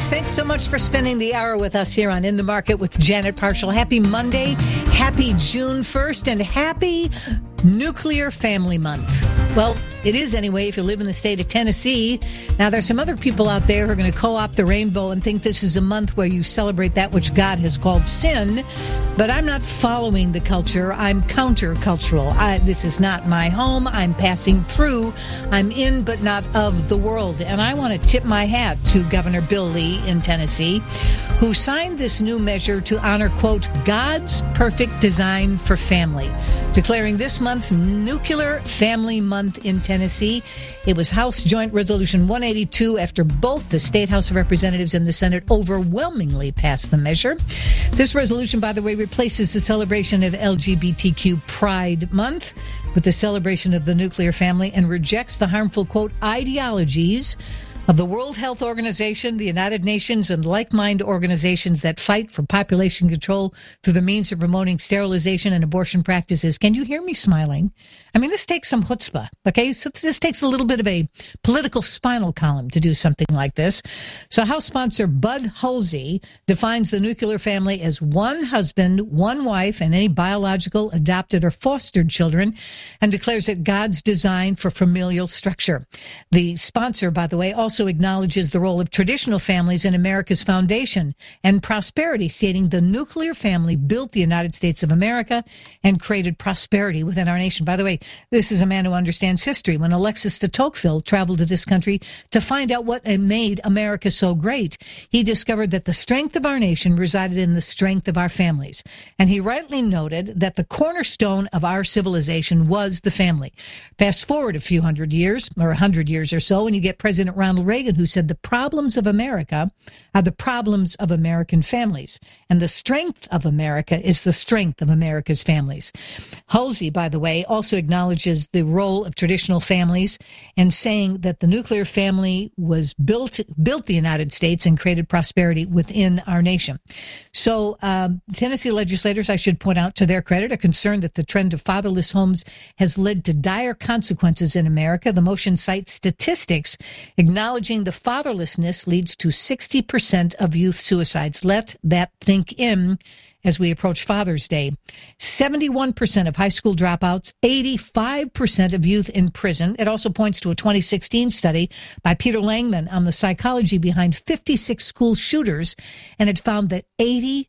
Thanks so much for spending the hour with us here on In the Market with Janet Parshall. Happy Monday, happy June 1st, and happy Nuclear Family Month. Well, it is anyway if you live in the state of Tennessee. Now, there's some other people out there who are going to co-opt the rainbow and think this is a month where you celebrate that which God has called sin. But I'm not following the culture. I'm counter-cultural. This is not my home. I'm passing through. I'm in but not of the world. And I want to tip my hat to Governor Bill Lee in Tennessee, who signed this new measure to honor, quote, God's perfect design for family, declaring this month Nuclear Family Month in Tennessee. It was House Joint Resolution 182 after both the State House of Representatives and the Senate overwhelmingly passed the measure. This resolution, by the way, replaces the celebration of LGBTQ Pride Month with the celebration of the nuclear family and rejects the harmful, quote, ideologies of the World Health Organization, the United Nations, and like-minded organizations that fight for population control through the means of promoting sterilization and abortion practices. Can you hear me smiling? I mean, this takes some chutzpah, okay? So this takes a little bit of a political spinal column to do something like this. So House sponsor Bud Hulsey defines the nuclear family as one husband, one wife, and any biological, adopted, or fostered children, and declares it God's design for familial structure. The sponsor, by the way, also acknowledges the role of traditional families in America's foundation and prosperity, stating the nuclear family built the United States of America and created prosperity within our nation. By the way, this is a man who understands history. When Alexis de Tocqueville traveled to this country to find out what made America so great, he discovered that the strength of our nation resided in the strength of our families. And he rightly noted that the cornerstone of our civilization was the family. Fast forward a few hundred years, or 100 years or so, and you get President Ronald Reagan, who said the problems of America are the problems of American families, and the strength of America is the strength of America's families. Hulsey, by the way, also acknowledges the role of traditional families and saying that the nuclear family was built the United States and created prosperity within our nation. So Tennessee legislators, I should point out to their credit, are concerned that the trend of fatherless homes has led to dire consequences in America. The motion cites statistics acknowledging the fatherlessness leads to 60% of youth suicides. Let that think in as we approach Father's Day. 71% of high school dropouts, 85% of youth in prison. It also points to a 2016 study by Peter Langman on the psychology behind 56 school shooters, and it found that 82%,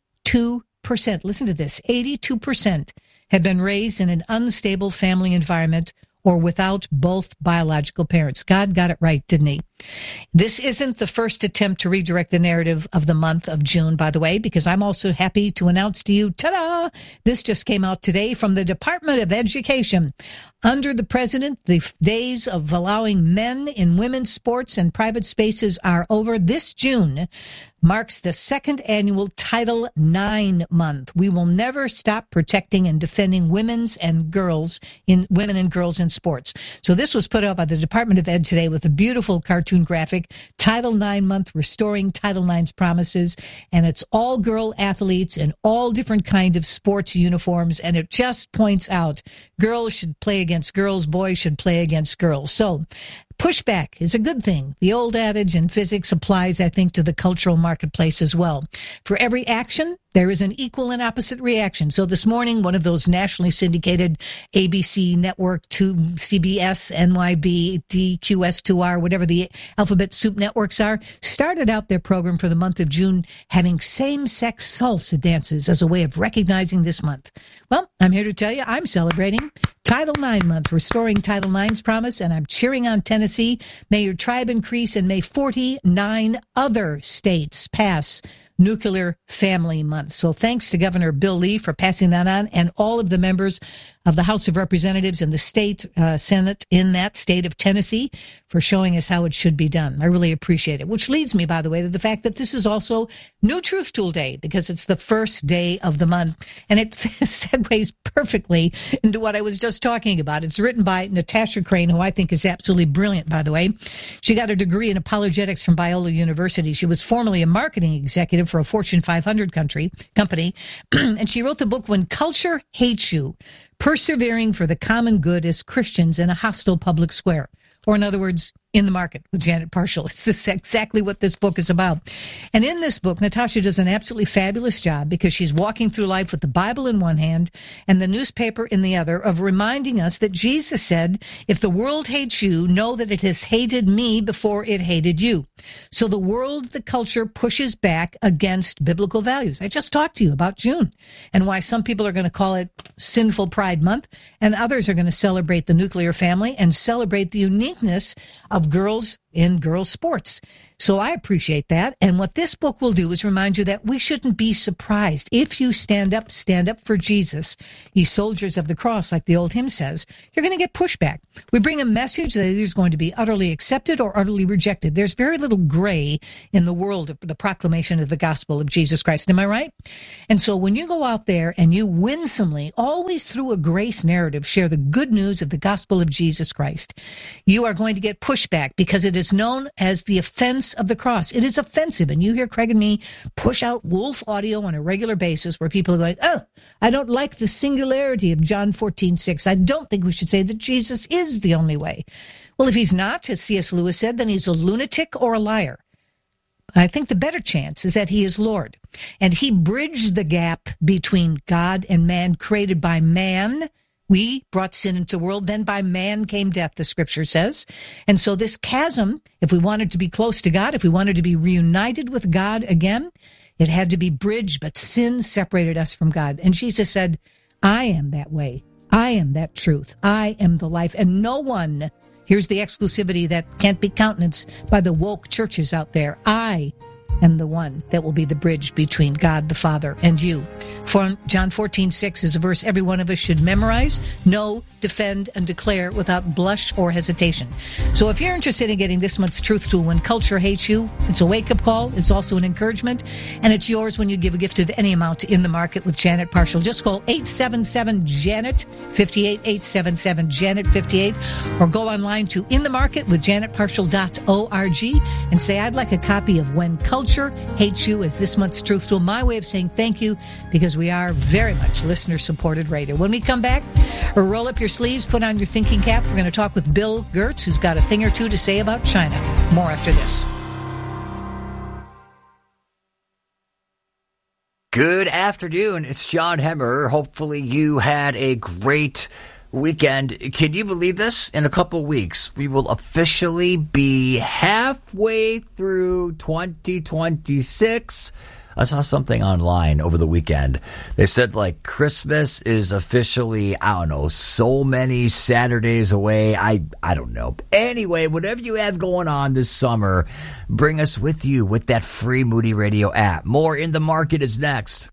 listen to this, 82% had been raised in an unstable family environment or without both biological parents. God got it right, didn't he? This isn't the first attempt to redirect the narrative of the month of June, by the way, because I'm also happy to announce to you, ta-da! This just came out today from the Department of Education. Under the president, the days of allowing men in women's sports and private spaces are over. This June marks the second annual Title IX month. We will never stop protecting and defending women and girls in sports. So this was put out by the Department of Ed today with a beautiful cartoon graphic, Title IX month, restoring Title IX's promises. And it's all girl athletes in all different kinds of sports uniforms. And it just points out girls should play against girls, boys should play against girls. So pushback is a good thing. The old adage in physics applies, I think, to the cultural marketplace as well. For every action, there is an equal and opposite reaction. So this morning, one of those nationally syndicated ABC network, CBS, NYB, DQS2R, whatever the alphabet soup networks are, started out their program for the month of June having same-sex salsa dances as a way of recognizing this month. Well, I'm here to tell you I'm celebrating Title IX month, restoring Title IX's promise, and I'm cheering on Tennessee. May your tribe increase, and may 49 other states pass Nuclear Family Month. So thanks to Governor Bill Lee for passing that on, and all of the members of the House of Representatives and the state Senate in that state of Tennessee for showing us how it should be done. I really appreciate it. Which leads me, by the way, to the fact that this is also New Truth Tool Day, because it's the first day of the month, and it segues perfectly into what I was just talking about. It's written by Natasha Crane, who I think is absolutely brilliant, by the way. She got a degree in apologetics from Biola University. She was formerly a marketing executive for a Fortune 500 company, and she wrote the book When Culture Hates You, Persevering for the Common Good as Christians in a Hostile Public Square. or in other words, In the Market with Janet Parshall. It's exactly what this book is about. And in this book, Natasha does an absolutely fabulous job because she's walking through life with the Bible in one hand and the newspaper in the other of reminding us that Jesus said, if the world hates you, know that it has hated me before it hated you. So the world, the culture pushes back against biblical values. I just talked to you about June and why some people are going to call it Sinful Pride Month and others are going to celebrate the nuclear family and celebrate the uniqueness of girls in girls' sports. So I appreciate that. And what this book will do is remind you that we shouldn't be surprised. If you stand up for Jesus, ye soldiers of the cross, like the old hymn says, you're going to get pushback. We bring a message that is going to be utterly accepted or utterly rejected. There's very little gray in the world of the proclamation of the gospel of Jesus Christ. Am I right? And so when you go out there and you winsomely, always through a grace narrative, share the good news of the gospel of Jesus Christ, you are going to get pushback because it is known as the offense of the cross. It is offensive. And you hear Craig and me push out wolf audio on a regular basis where people are going, oh, I don't like the singularity of John 14:6. I don't think we should say that Jesus is the only way. Well, if he's not, as C.S. Lewis said, then he's a lunatic or a liar. I think the better chance is that he is Lord. And he bridged the gap between God and man, created by man. We brought sin into the world, then by man came death, the scripture says. And so this chasm, if we wanted to be close to God, if we wanted to be reunited with God again, it had to be bridged, but sin separated us from God. And Jesus said, I am that way. I am that truth. I am the life. And no one, here's the exclusivity that can't be countenanced by the woke churches out there. I am the one that will be the bridge between God the Father and you. For John 14:6 is a verse every one of us should memorize, know, defend, and declare without blush or hesitation. So if you're interested in getting this month's Truth Tool, When Culture Hates You, it's a wake-up call, it's also an encouragement, and it's yours when you give a gift of any amount to In the Market with Janet Parshall. Just call 877-JANET-58, 877-JANET-58, or go online to inthemarketwithjanetparshall.org and say, I'd like a copy of When Culture Hates You as this month's Truth Tool. My way of saying thank you, because we are very much listener-supported radio. When we come back, roll up your sleeves, put on your thinking cap. We're going to talk with Bill Gertz, who's got a thing or two to say about China. More after this. Good afternoon. It's John Hemmer. Hopefully you had a great weekend. Can you believe this? In a couple weeks, we will officially be halfway through 2026. I saw something online over the weekend. They said, like, Christmas is officially, I don't know, so many Saturdays away. I don't know. Anyway, whatever you have going on this summer, bring us with you with that free Moody Radio app. More In the Market is next.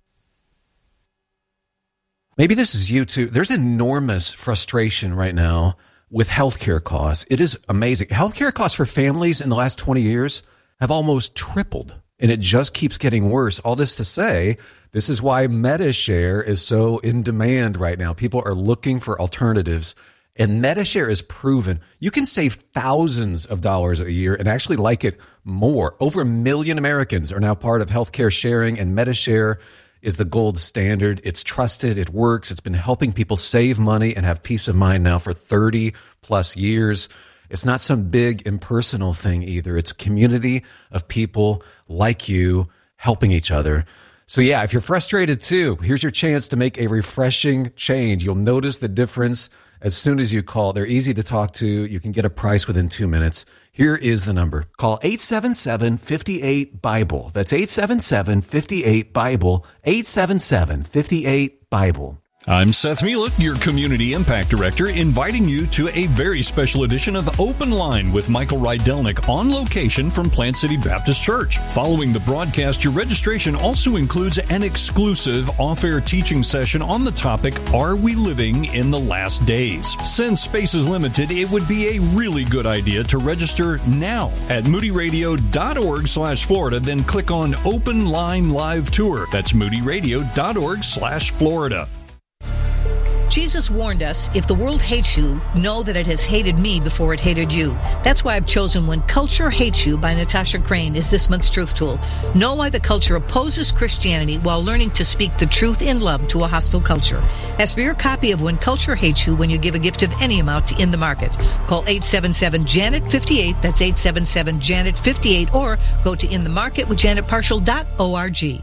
Maybe this is you too. There's enormous frustration right now with healthcare costs. It is amazing. Healthcare costs for families in the last 20 years have almost tripled. And it just keeps getting worse. All this to say, this is why MediShare is so in demand right now. People are looking for alternatives. And MediShare is proven you can save thousands of dollars a year and actually like it more. Over 1 million Americans are now part of healthcare sharing, and MediShare is the gold standard. It's trusted. It works. It's been helping people save money and have peace of mind now for 30 plus years. It's not some big impersonal thing either. It's a community of people like you helping each other. So yeah, if you're frustrated too, here's your chance to make a refreshing change. You'll notice the difference as soon as you call. They're easy to talk to. You can get a price within 2 minutes. Here is the number. Call 877-58-BIBLE. That's 877-58-BIBLE. 877-58-BIBLE. I'm Seth Mielek, your Community Impact Director, inviting you to a very special edition of Open Line with Michael Rydelnik on location from Plant City Baptist Church. Following the broadcast, your registration also includes an exclusive off-air teaching session on the topic, Are We Living in the Last Days? Since space is limited, it would be a really good idea to register now at moodyradio.org/Florida, then click on Open Line Live Tour. That's moodyradio.org/Florida. Jesus warned us, if the world hates you, know that it has hated me before it hated you. That's why I've chosen When Culture Hates You by Natasha Crane is this month's Truth Tool. Know why the culture opposes Christianity while learning to speak the truth in love to a hostile culture. Ask for your copy of When Culture Hates You when you give a gift of any amount to In the Market. Call 877-JANET-58, that's 877-JANET-58, or go to inthemarketwithjanetparshall.org.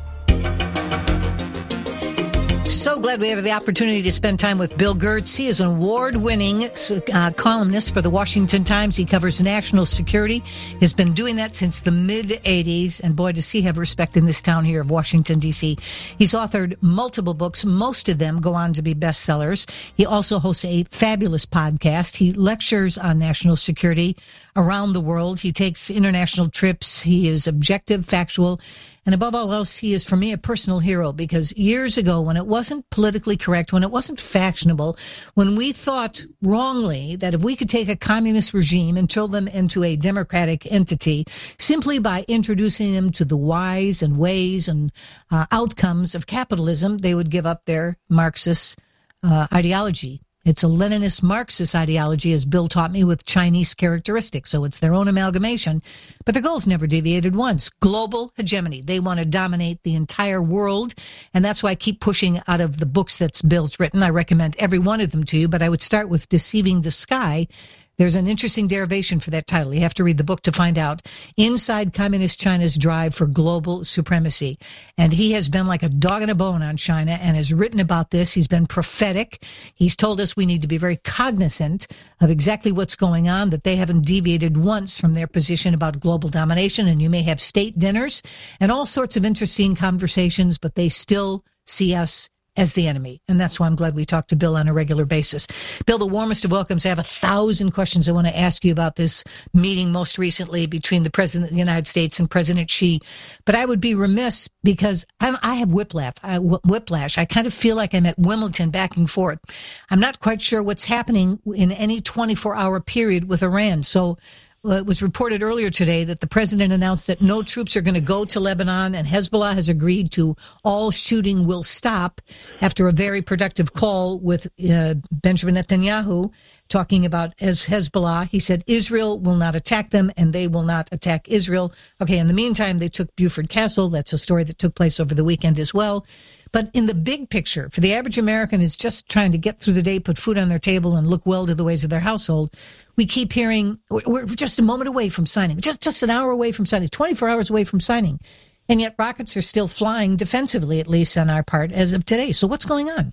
So glad we have the opportunity to spend time with Bill Gertz. He is an award-winning columnist for the Washington Times. He covers national security. He's been doing that since the mid-'80s. And boy, does he have respect in this town here of Washington, D.C. He's authored multiple books. Most of them go on to be bestsellers. He also hosts a fabulous podcast. He lectures on national security around the world. He takes international trips. He is objective, factual, and above all else, he is, for me, a personal hero, because years ago, when it wasn't politically correct, when it wasn't fashionable, when we thought wrongly that if we could take a communist regime and turn them into a democratic entity simply by introducing them to the whys and ways and outcomes of capitalism, they would give up their Marxist ideology. It's a Leninist Marxist ideology, as Bill taught me, with Chinese characteristics. So it's their own amalgamation. But their goals never deviated once. Global hegemony. They want to dominate the entire world. And that's why I keep pushing out of the books that Bill's written. I recommend every one of them to you, but I would start with Deceiving the Sky. There's an interesting derivation for that title. You have to read the book to find out. Inside Communist China's Drive for Global Supremacy. And he has been like a dog in a bone on China and has written about this. He's been prophetic. He's told us we need to be very cognizant of exactly what's going on, that they haven't deviated once from their position about global domination. And you may have state dinners and all sorts of interesting conversations, but they still see us as the enemy. And that's why I'm glad we talk to Bill on a regular basis. Bill, the warmest of welcomes. I have 1,000 questions I want to ask you about this meeting most recently between the President of the United States and President Xi. But I would be remiss because I have whiplash. I kind of feel like I'm at Wimbledon back and forth. I'm not quite sure what's happening in any 24-hour period with Iran. So it was reported earlier today that the president announced that no troops are going to go to Lebanon, and Hezbollah has agreed to all shooting will stop after a very productive call with Benjamin Netanyahu talking about as Hezbollah. He said Israel will not attack them and they will not attack Israel. Okay, in the meantime, they took Beaufort Castle. That's a story that took place over the weekend as well. But in the big picture, for the average American who's just trying to get through the day, put food on their table, and look well to the ways of their household, we keep hearing we're just a moment away from signing, just an hour away from signing, 24 hours away from signing. And yet rockets are still flying defensively, at least on our part, as of today. So what's going on?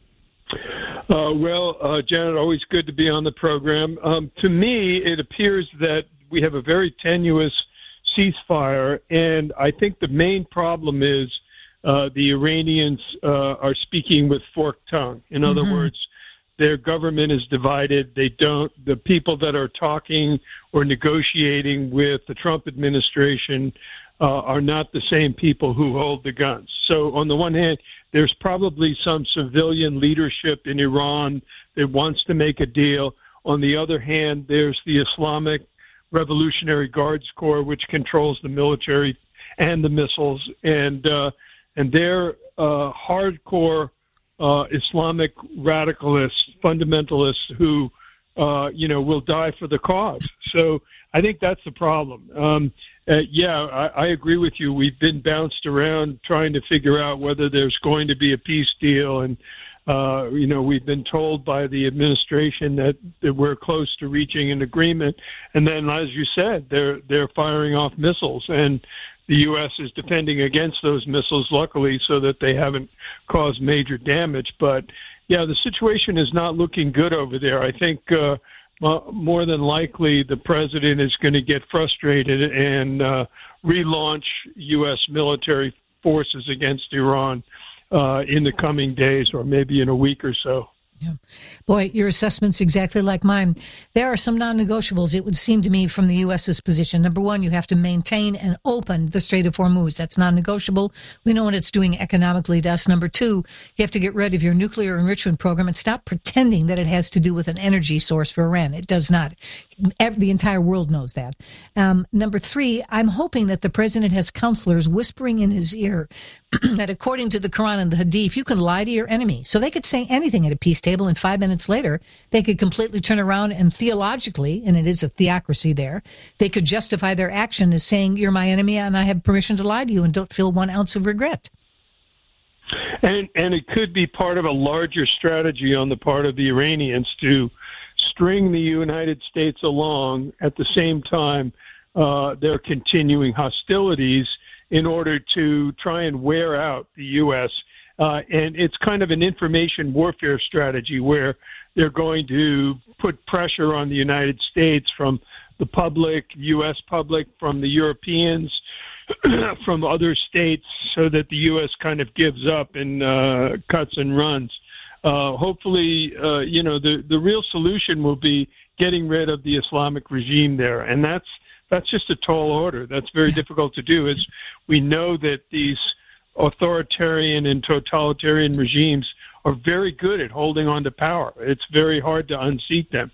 Janet, always good to be on the program. To me, it appears that we have a very tenuous ceasefire, and I think the main problem is the Iranians are speaking with forked tongue. In other words, their government is divided. The people that are talking or negotiating with the Trump administration are not the same people who hold the guns. So on the one hand, there's probably some civilian leadership in Iran that wants to make a deal. On the other hand, there's the Islamic Revolutionary Guards Corps, which controls the military and the missiles, and they're hardcore Islamic radicalists, fundamentalists who, will die for the cause. So I think that's the problem. I agree with you. We've been bounced around trying to figure out whether there's going to be a peace deal. And, we've been told by the administration that we're close to reaching an agreement. And then, as you said, they're firing off missiles. And the U.S. is defending against those missiles, luckily, so that they haven't caused major damage. But, yeah, the situation is not looking good over there. I think more than likely the president is going to get frustrated and relaunch U.S. military forces against Iran in the coming days, or maybe in a week or so. Yeah. Boy, your assessment's exactly like mine. There are some non-negotiables, it would seem to me, from the U.S.'s position. Number one, you have to maintain and open the Strait of Hormuz. That's non-negotiable. We know what it's doing economically to us. Number two, you have to get rid of your nuclear enrichment program and stop pretending that it has to do with an energy source for Iran. It does not. The entire world knows that. Number three, I'm hoping that the president has counselors whispering in his ear that according to the Quran and the Hadith, you can lie to your enemy. So they could say anything at a peace table. table, and 5 minutes later, they could completely turn around and theologically, and it is a theocracy there, they could justify their action as saying, you're my enemy and I have permission to lie to you and don't feel 1 ounce of regret. And it could be part of a larger strategy on the part of the Iranians to string the United States along at the same time they're continuing hostilities in order to try and wear out the U.S. And it's kind of an information warfare strategy where they're going to put pressure on the United States from the public, U.S. public, from the Europeans, from other states, so that the U.S. kind of gives up and cuts and runs. Hopefully, the real solution will be getting rid of the Islamic regime there, and that's just a tall order. That's very difficult to do. As we know that these authoritarian and totalitarian regimes are very good at holding on to power. It's very hard to unseat them.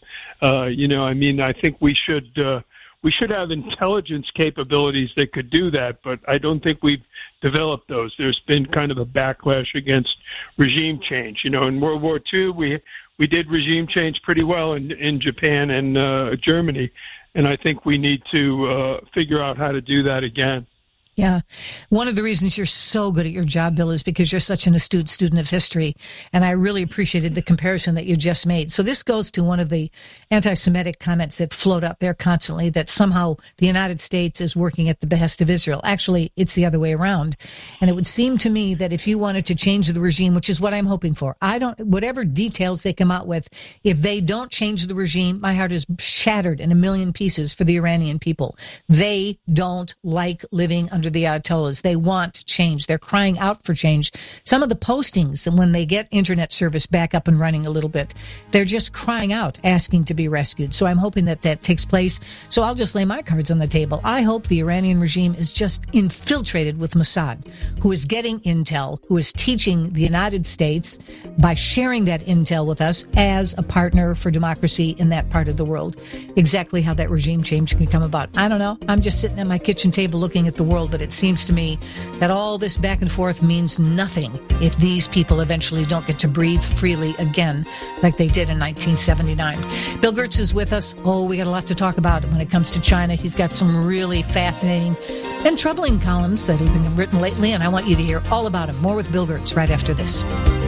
I think we should have intelligence capabilities that could do that, but I don't think we've developed those. There's been kind of a backlash against regime change. In World War II, we did regime change pretty well in Japan and Germany, and I think we need to figure out how to do that again. Yeah. One of the reasons you're so good at your job, Bill, is because you're such an astute student of history. And I really appreciated the comparison that you just made. So this goes to one of the anti-Semitic comments that float out there constantly, that somehow the United States is working at the behest of Israel. Actually, it's the other way around. And it would seem to me that if you wanted to change the regime, which is what I'm hoping for, whatever details they come out with, if they don't change the regime, my heart is shattered in a million pieces for the Iranian people. They don't like living under the Ayatollahs. They want change. They're crying out for change. Some of the postings, when they get internet service back up and running a little bit, they're just crying out, asking to be rescued. So I'm hoping that takes place. So I'll just lay my cards on the table. I hope the Iranian regime is just infiltrated with Mossad, who is getting intel, who is teaching the United States by sharing that intel with us as a partner for democracy in that part of the world, exactly how that regime change can come about. I don't know. I'm just sitting at my kitchen table looking at the world, but it seems to me that all this back and forth means nothing if these people eventually don't get to breathe freely again like they did in 1979. Bill Gertz is with us. We got a lot to talk about when it comes to China. He's got some really fascinating and troubling columns that have been written lately, and I want you to hear all about him. More with Bill Gertz right after this.